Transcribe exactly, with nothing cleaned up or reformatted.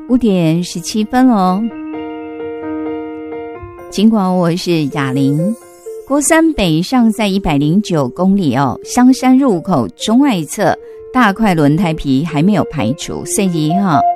五点十七分哦。尽管我是雅玲，国三北上在一百零九公里哦，香山入口中外侧大块轮胎皮还没有排除，所以哈、哦，